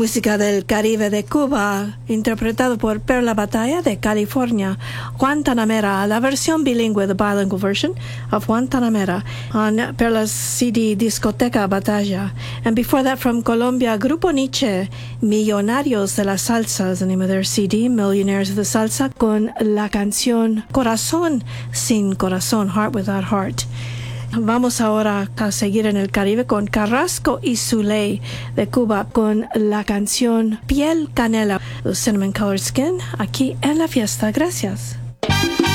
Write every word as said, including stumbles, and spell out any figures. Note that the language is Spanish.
Música del Caribe de Cuba, interpretado por Perla Batalla de California, Guantanamera, la versión bilingüe, the bilingual version of Guantanamera, on Perla's C D Discoteca Batalla. And before that, from Colombia, Grupo Nietzsche, Millonarios de la Salsa, is the name of their C D, Millionaires of the Salsa, con la canción Corazón sin Corazón, Heart Without Heart. Vamos ahora a seguir en el Caribe con Carrasco y Zuley de Cuba con la canción Piel Canela, Cinnamon Colored Skin, aquí en la fiesta. Gracias.